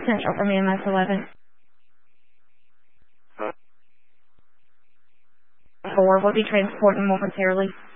Central from EMS 11. 4 will be transporting momentarily.